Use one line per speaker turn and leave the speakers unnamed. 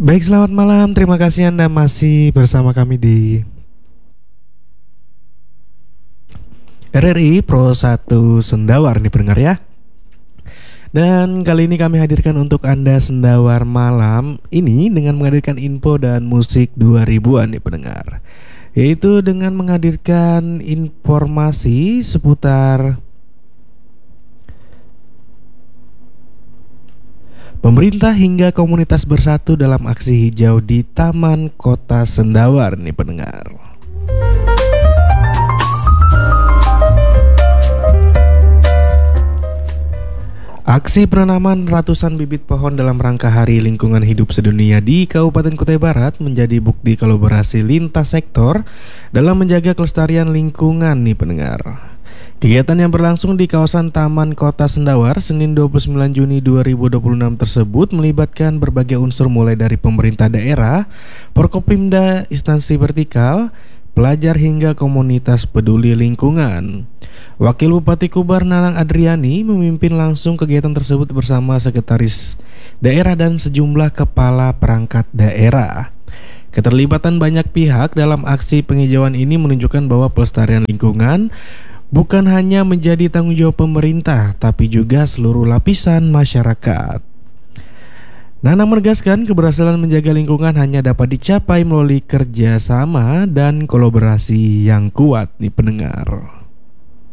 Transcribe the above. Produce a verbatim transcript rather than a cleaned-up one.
Baik, selamat malam. Terima kasih Anda masih bersama kami di R R I Pro satu Sendawar nih pendengar ya. Dan kali ini kami hadirkan untuk Anda Sendawar malam ini dengan menghadirkan info dan musik dua ribuan nih pendengar. Yaitu dengan menghadirkan informasi seputar pemerintah hingga komunitas bersatu dalam aksi hijau di Taman Kota Sendawar nih pendengar. Aksi penanaman ratusan bibit pohon dalam rangka Hari Lingkungan Hidup Sedunia di Kabupaten Kutai Barat menjadi bukti kolaborasi lintas sektor dalam menjaga kelestarian lingkungan nih pendengar. Kegiatan yang berlangsung di kawasan Taman Kota Sendawar Senin dua puluh sembilan Juni dua ribu dua puluh enam tersebut melibatkan berbagai unsur mulai dari pemerintah daerah, Forkopimda, instansi vertikal, pelajar hingga komunitas peduli lingkungan. Wakil Bupati Kubar Nanang Adriani memimpin langsung kegiatan tersebut bersama sekretaris daerah dan sejumlah kepala perangkat daerah. Keterlibatan banyak pihak dalam aksi penghijauan ini menunjukkan bahwa pelestarian lingkungan bukan hanya menjadi tanggung jawab pemerintah, tapi juga seluruh lapisan masyarakat. Nanang menegaskan keberhasilan menjaga lingkungan hanya dapat dicapai melalui kerjasama dan kolaborasi yang kuat nih pendengar.